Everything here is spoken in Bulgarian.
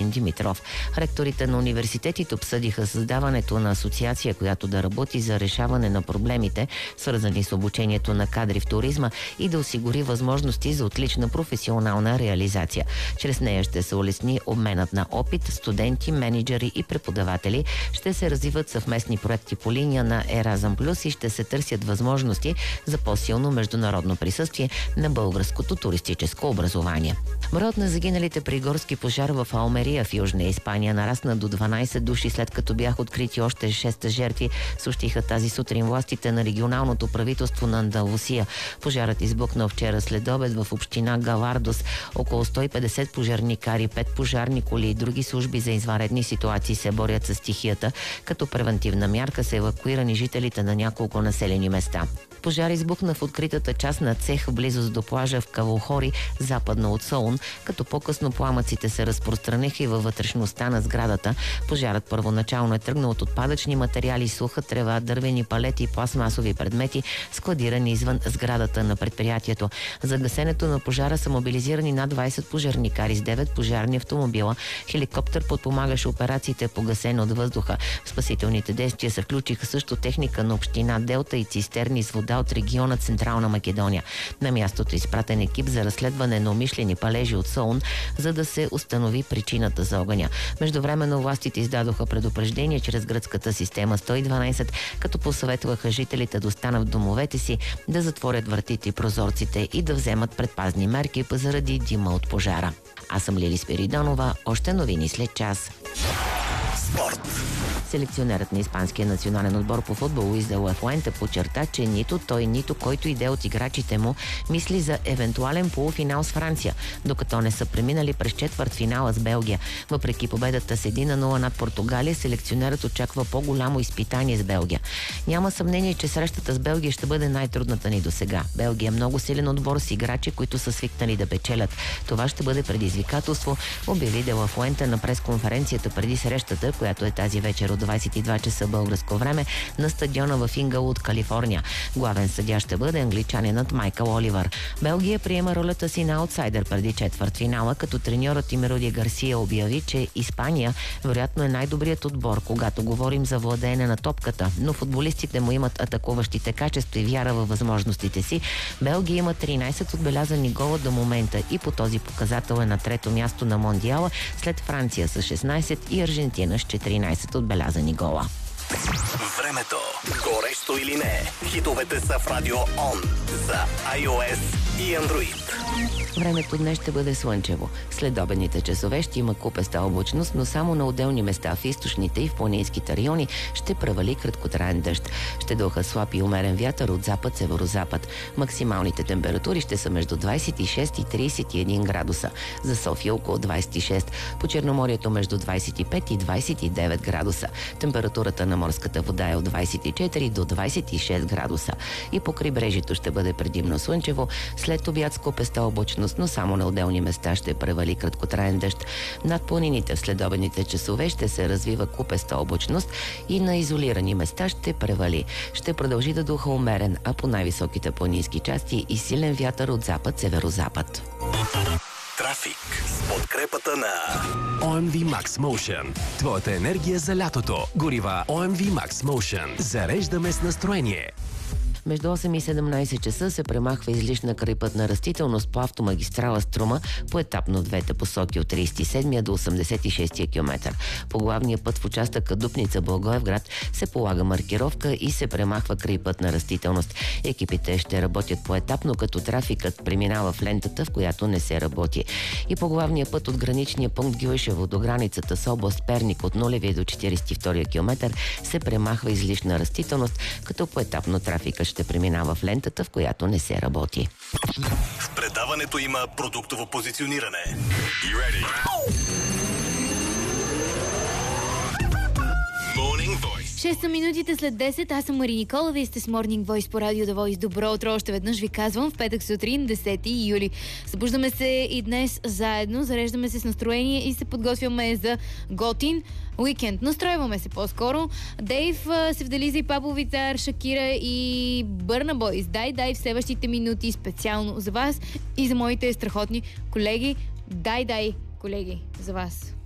Иван Димитров. Ректорите на университетите обсъдиха създаването на асоциация, която да работи за решаване на проблемите, свързани с обучението на кадри в туризма и да осигури възможности за отлична професионална реализация. Чрез нея ще се улесни обменът на опит, студенти, менеджери и преподаватели, ще се развиват съвместни проекти по линия на Еразъм Плюс и ще се търсят възможности за по-силно международно присъствие на българското туристическо образование. Броят на загиналите при горски пожар в Алмерия в Южна Испания нарасна до 12 души, след като бяха открити още 6 жертви, съобщиха тази сутрин властите на регионалното правителство на Андалусия. Пожарът избухна вчера след обед в община Галардос. Около 150 пожарникари, 5 пожарни коли и други служби за извънредни ситуации се борят с стихията. Като превентивна мярка са евакуирани жителите на няколко населени места. Пожар избухна в откритата част на цех в близост до плажа в Кавохори, западно от Солун, като по-късно пламъците се разпространиха и във вътрешността на сградата. Пожарът първоначално е тръгнал от отпадъчни материали, суха трева, дървени палети и пластмасови предмети, складирани извън сградата на предприятието. За гасенето на пожара са мобилизирани над 20 пожарникари с 9 пожарни автомобила. Хеликоптер подпомагаше операциите по гасене от въздуха. В спасителните действия се включиха също техника на община Делта и цистерни с вода от региона Централна Македония. На мястото е изпратен екип за разследване на умишлени палежи от Солун, за да се установи причината за огъня. Междувременно властите издадоха предупреждение чрез гръцката система 112, като посъветваха жителите да останат в домовете си, да затворят вратите и прозорците и да вземат предпазни мерки заради дима от пожара. Аз съм Лили Спиридонова. Още новини след час. Спорт. Селекционерът на испанския национален отбор по футбол Луис де ла Фуенте подчерта, че нито той, нито който иде от играчите му мисли за евентуален полуфинал с Франция, докато не са преминали през четвъртфинала с Белгия. Въпреки победата с 1-0 над Португалия, селекционерът очаква по-голямо изпитание с Белгия. Няма съмнение, че срещата с Белгия ще бъде най-трудната ни досега. Белгия е много силен отбор с играчи, които са свикнали да печелят. Това ще бъде предизвикателство, обяви де ла Фуенте на пресконференцията преди срещата, която е тази вечер от 22 часа българско време на стадиона в Ингалуд, Калифорния. Главен съдия ще бъде англичанинът Майкъл Оливър. Белгия приема ролята си на аутсайдер преди четвъртфинала, като треньорът им Руди Гарсия обяви, че Испания вероятно е най-добрият отбор, когато говорим за владеене на топката, но футболистите му имат атакуващите качества и вяра във възможностите си. Белгия има 13 отбелязани гола до момента и по този показател е на трето място на Мондиала, след Франция с 16 и Аржентина с 14 отбелязани гола. Времето. Горещо или не? Хитовете са в Радио Он за iOS и Android. Времето днес ще бъде слънчево. След обедните часове ще има купеста облачност, но само на отделни места в източните и в планинските райони ще превали краткотраен дъжд. Ще духа слаб и умерен вятър от запад-северозапад. Максималните температури ще са между 26 и 31 градуса. За София около 26. По Черноморието между 25 и 29 градуса. Температурата на морската вода е от 24 до 26 градуса. И по крайбрежието ще бъде предимно слънчево. След обяд с купеста облачност, но само на отделни места ще превали краткотраен дъжд. Над планините в следобедните часове ще се развива купеста облачност и на изолирани места ще превали. Ще продължи да духа умерен, а по най-високите планински части и силен вятър от запад-северозапад. Трафик с подкрепата на OMV Max Motion. Твоята енергия за лятото. Горива OMV Max Motion. Зареждаме с настроение. Между 8 и 17 часа се премахва излишна крайпътна растителност по автомагистрала Струма поетапно от двете посоки от 37 до 86 км. По главния път в участъка Дупница-Благоевград се полага маркировка и се премахва крайпътна растителност. Екипите ще работят поетапно, като трафикът преминава в лентата, в която не се работи. И по главния път от граничния пункт Гюешево до границата с област Перник от 0 до 42 км се премахва излишна растителност, като поетапно трафика ще преминава в лентата, в която не се работи. В предаването има продуктово позициониране. 6 са минутите след 10. Аз съм Мари Никола. Вие сте с Morning Voice по Радио The Voice. Добро утро. Още веднъж ви казвам в петък сутрин, 10 юли. Събуждаме се и днес заедно. Зареждаме се с настроение и се подготвяме за готин уикенд. Настройваме се по-скоро. Дейв се вдали за и Пабло Витар, Шакира и Бърна Бойс. Дай в следващите минути специално за вас и за моите страхотни колеги. Дай, колеги, за вас.